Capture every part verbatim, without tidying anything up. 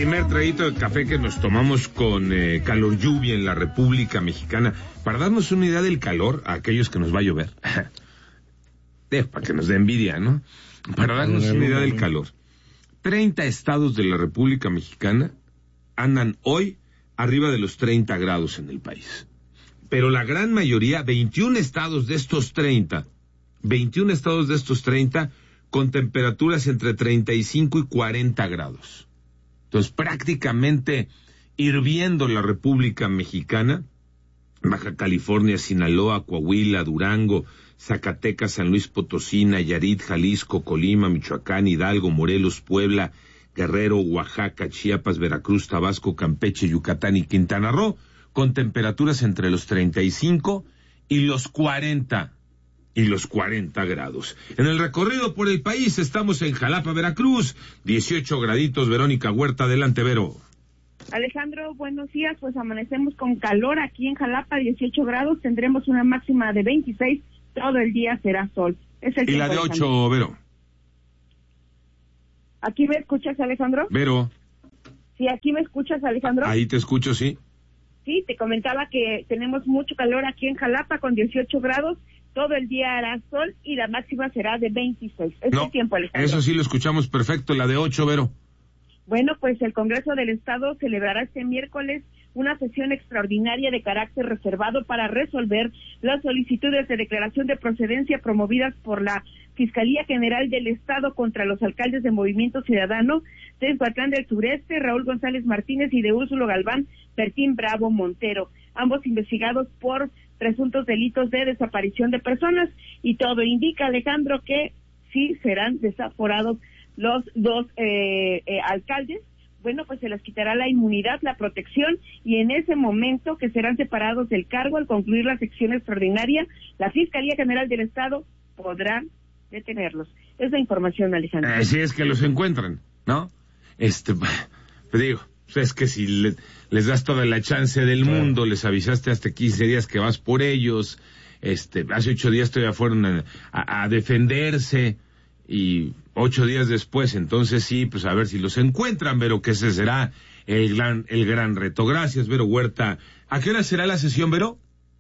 primer traguito de café que nos tomamos con eh, calor lluvia en la República Mexicana, para darnos una idea del calor a aquellos que nos va a llover. eh, para que nos dé envidia, ¿no? Para darnos una idea del calor. treinta estados de la República Mexicana andan hoy arriba de los treinta grados en el país. Pero la gran mayoría, veintiún estados de estos treinta, veintiún estados de estos treinta, con temperaturas entre treinta y cinco y cuarenta grados. Entonces, prácticamente hirviendo la República Mexicana, Baja California, Sinaloa, Coahuila, Durango, Zacatecas, San Luis Potosí, Nayarit, Jalisco, Colima, Michoacán, Hidalgo, Morelos, Puebla, Guerrero, Oaxaca, Chiapas, Veracruz, Tabasco, Campeche, Yucatán y Quintana Roo, con temperaturas entre los treinta y cinco y los cuarenta. Y los cuarenta grados. En el recorrido por el país estamos en Jalapa, Veracruz, dieciocho graditos. Verónica Huerta, adelante, Vero. Alejandro, buenos días. Pues amanecemos con calor aquí en Jalapa, dieciocho grados. Tendremos una máxima de veintiséis. Todo el día será sol. Es el y la de ocho, Vero. ¿Aquí me escuchas, Alejandro? Vero. Sí, aquí me escuchas, Alejandro. Ahí te escucho, sí. Sí, te comentaba que tenemos mucho calor aquí en Jalapa con dieciocho grados. Todo el día hará sol y la máxima será de veintiséis. Es no, el tiempo, Alejandro. Eso sí lo escuchamos perfecto, la de ocho, Vero. Bueno, pues el Congreso del Estado celebrará este miércoles una sesión extraordinaria de carácter reservado para resolver las solicitudes de declaración de procedencia promovidas por la Fiscalía General del Estado contra los alcaldes de Movimiento Ciudadano de Huatlán del Sureste, Raúl González Martínez, y de Úrsulo Galván, Bertín Bravo Montero, ambos investigados por presuntos delitos de desaparición de personas, y todo indica, Alejandro, que sí serán desaforados los dos eh, eh, alcaldes. Bueno, pues se les quitará la inmunidad, la protección, y en ese momento que serán separados del cargo al concluir la sección extraordinaria, la Fiscalía General del Estado podrá detenerlos. Es la información, Alejandro. Así es que los encuentran, ¿no? Este, pues digo, es que si le, les das toda la chance del mundo, les avisaste hasta quince días que vas por ellos, este, hace ocho días todavía fueron a, a, a defenderse, y ocho días después, entonces sí, pues a ver si los encuentran, Vero, que ese será el gran, el gran reto. Gracias, Vero Huerta. ¿A qué hora será la sesión, Vero?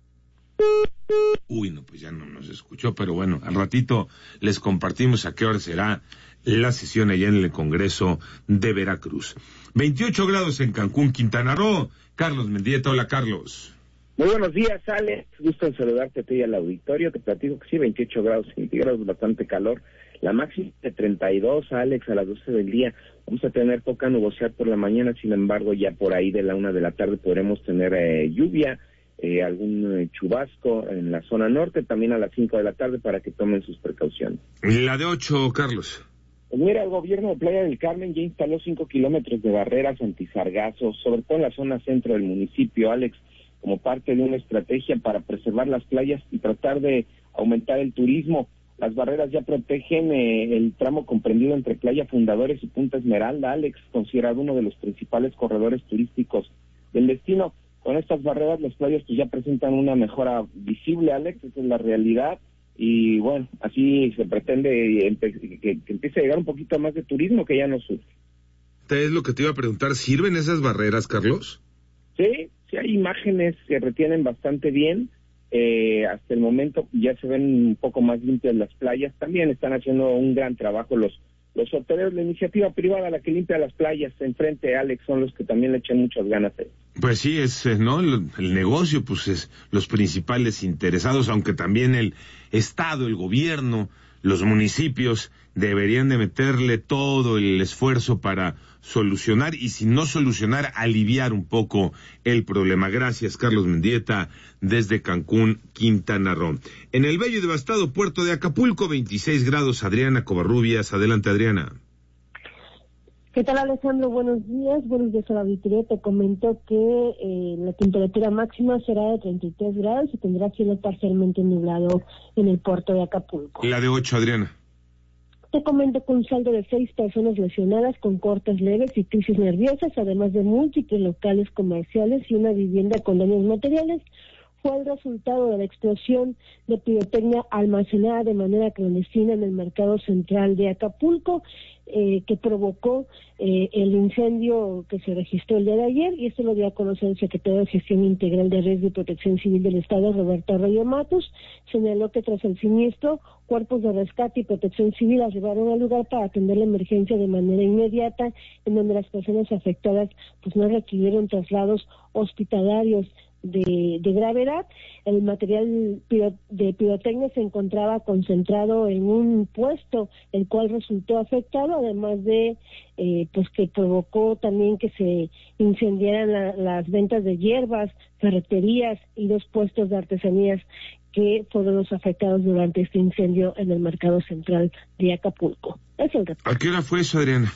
Uy, no, pues ya no nos escuchó, pero bueno, al ratito les compartimos a qué hora será la sesión allá en el Congreso de Veracruz. veintiocho grados en Cancún, Quintana Roo. Carlos Mendieta, hola, Carlos. Muy buenos días, Alex. Gusto en saludarte a ti y al auditorio. Te platico que sí, veintiocho grados centígrados, bastante calor. La máxima de treinta y dos, Alex, a las doce del día. Vamos a tener poca nubosidad por la mañana, sin embargo, ya por ahí de la una de la tarde podremos tener eh, lluvia, eh, algún eh, chubasco en la zona norte, también a las cinco de la tarde, para que tomen sus precauciones. La de ocho, Carlos. Pues mira, el gobierno de Playa del Carmen ya instaló cinco kilómetros de barreras antisargazos, sobre todo en la zona centro del municipio, Alex, como parte de una estrategia para preservar las playas y tratar de aumentar el turismo. Las barreras ya protegen eh, el tramo comprendido entre Playa Fundadores y Punta Esmeralda, Alex, considerado uno de los principales corredores turísticos del destino. Con estas barreras las playas pues ya presentan una mejora visible, Alex, esa es la realidad, y bueno, así se pretende empe- que, que empiece a llegar un poquito más de turismo que ya no surge. Es lo que te iba a preguntar, ¿sirven esas barreras, Carlos? Sí, sí hay imágenes que retienen bastante bien. Eh, hasta el momento ya se ven un poco más limpias las playas. También están haciendo un gran trabajo los los hoteleros, la iniciativa privada, la que limpia las playas enfrente, Alex, son los que también le echan muchas ganas a eso. Pues sí, es, ¿no? El, el negocio, pues es los principales interesados, aunque también el Estado, el gobierno, los municipios deberían de meterle todo el esfuerzo para solucionar, y si no solucionar, aliviar un poco el problema. Gracias, Carlos Mendieta, desde Cancún, Quintana Roo. En el bello y devastado puerto de Acapulco, veintiséis grados, Adriana Covarrubias. Adelante, Adriana. ¿Qué tal, Alejandro? Buenos días. Buenos días a la auditoría. Te comento que eh, la temperatura máxima será de treinta y tres grados y tendrá cielo parcialmente nublado en el puerto de Acapulco. La de ocho, Adriana. Te comento que un saldo de seis personas lesionadas con cortes leves y crisis nerviosas, además de múltiples locales comerciales y una vivienda con daños materiales, fue el resultado de la explosión de pirotecnia almacenada de manera clandestina en el mercado central de Acapulco, eh, que provocó eh, el incendio que se registró el día de ayer, y esto lo dio a conocer el secretario de Gestión Integral de Riesgo y Protección Civil del Estado, Roberto Arroyo Matus. Señaló que tras el siniestro, cuerpos de rescate y protección civil arribaron al lugar para atender la emergencia de manera inmediata, en donde las personas afectadas pues no requirieron traslados hospitalarios de, de gravedad. El material piro, de pirotecnia se encontraba concentrado en un puesto, el cual resultó afectado, además de eh, pues que provocó también que se incendiaran la, las ventas de hierbas, ferreterías y dos puestos de artesanías que fueron los afectados durante este incendio en el mercado central de Acapulco. Es el reporte. ¿A qué hora fue eso, Adriana?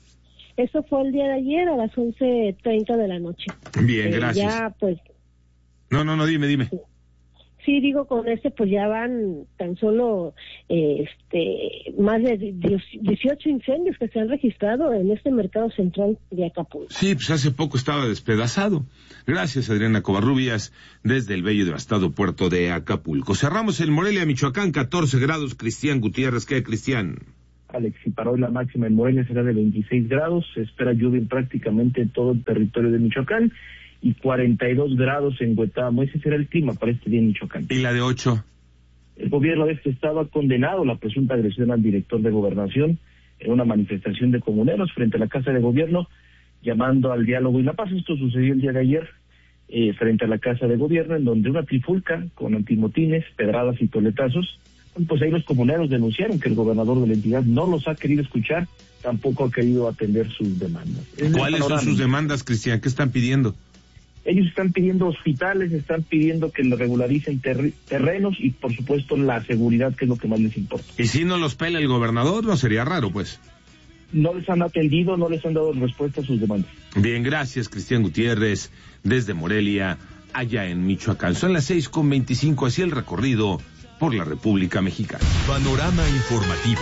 Eso fue el día de ayer a las once treinta de la noche. Bien, eh, gracias. Ya, pues... No, no, no, dime, dime. Sí, digo, con este pues ya van tan solo eh, este más de dieciocho incendios que se han registrado en este mercado central de Acapulco. Sí, pues hace poco estaba despedazado. Gracias, Adriana Covarrubias, desde el bello y devastado puerto de Acapulco. Cerramos en Morelia, Michoacán, catorce grados. Cristian Gutiérrez, ¿qué, Cristian? Alex, y para hoy la máxima en Morelia será de veintiséis grados. Se espera lluvia en prácticamente todo el territorio de Michoacán. Y cuarenta y dos grados en Huetamo. Ese será el clima para este día en Michoacán. ¿Y la de ocho? El gobierno de este estado ha condenado la presunta agresión al director de Gobernación en una manifestación de comuneros frente a la Casa de Gobierno, llamando al diálogo y la paz. Esto sucedió el día de ayer eh, frente a la Casa de Gobierno, en donde una trifulca con antimotines, pedradas y toletazos, pues ahí los comuneros denunciaron que el gobernador de la entidad no los ha querido escuchar, tampoco ha querido atender sus demandas. ¿Cuáles son sus demandas, Cristian? ¿Qué están pidiendo? Ellos están pidiendo hospitales, están pidiendo que le regularicen ter- terrenos y, por supuesto, la seguridad, que es lo que más les importa. ¿Y si no los pela el gobernador? No sería raro, pues. No les han atendido, no les han dado respuesta a sus demandas. Bien, gracias, Cristian Gutiérrez, desde Morelia, allá en Michoacán. Son las seis con veinticinco, así el recorrido por la República Mexicana. Panorama informativo.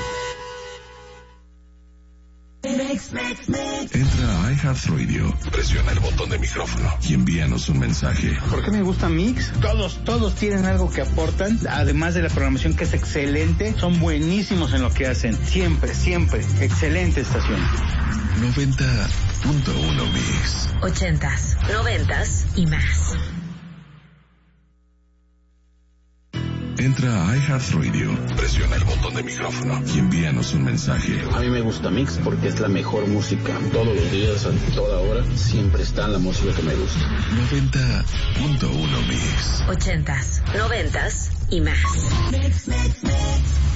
Entra a iHeartRadio, presiona el botón de micrófono y envíanos un mensaje. ¿Por qué me gusta Mix? Todos, todos tienen algo que aportan, además de la programación que es excelente, son buenísimos en lo que hacen, siempre, siempre, excelente estación. noventa punto uno Mix. Ochentas, noventas y más. Entra a iHeartRadio, presiona el botón de micrófono y envíanos un mensaje. A mí me gusta Mix porque es la mejor música. Todos los días, a toda hora, siempre está la música que me gusta. noventa punto uno Mix. Ochentas, noventas y más. Mix, mix, mix.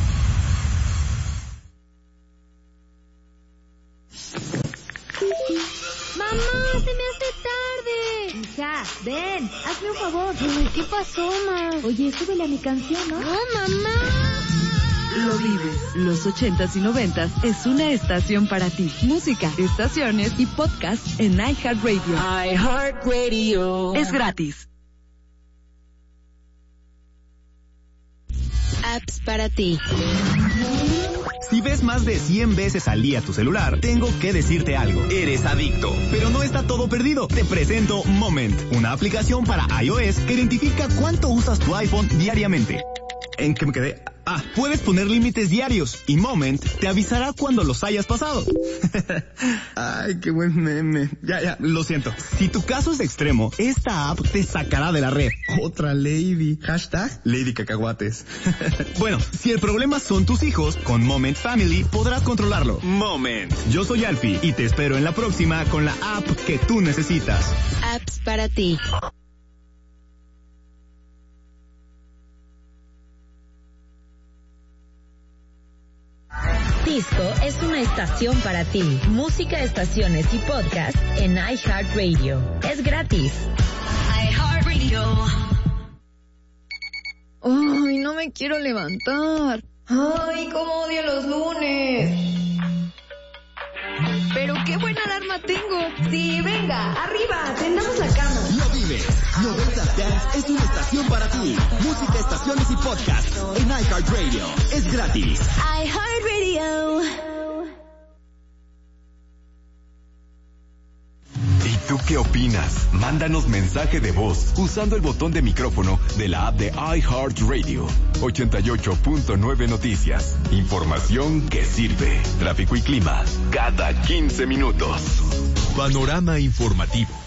¡Mamá, se me hace tarde! Hija, ven, hazme un favor. Ay, ¿qué pasó, ma? Oye, súbele a mi canción, ¿no? ¡No, mamá! Lo vives. Los ochentas y noventas es una estación para ti. Música, estaciones y podcast en iHeartRadio. iHeartRadio. Es gratis. Apps para ti. Si ves más de cien veces al día tu celular, tengo que decirte algo. Eres adicto. Pero no está todo perdido. Te presento Moment, una aplicación para iOS que identifica cuánto usas tu iPhone diariamente. ¿En qué me quedé? Ah, puedes poner límites diarios y Moment te avisará cuando los hayas pasado. Ay, qué buen meme. Ya, ya, lo siento. Si tu caso es extremo, esta app te sacará de la red. Otra lady. Hashtag Lady Cacahuates. Bueno, si el problema son tus hijos, con Moment Family podrás controlarlo. Moment. Yo soy Alfie y te espero en la próxima con la app que tú necesitas. Apps para ti. Disco es una estación para ti. Música, estaciones y podcast en iHeartRadio. Es gratis. iHeartRadio. Ay, no me quiero levantar. Ay, cómo odio los lunes. Pero qué buena alarma tengo. Sí, venga, arriba, tendamos la cama. Lo vives. noventas Dance es una estación para ti. Música, estaciones y podcast en iHeartRadio. Es gratis. iHeartRadio. Y ¿Tú qué opinas? Mándanos mensaje de voz usando el botón de micrófono de la app de iHeartRadio. ochenta y ocho punto nueve Noticias. Información que sirve. Tráfico y clima cada quince minutos. Panorama informativo.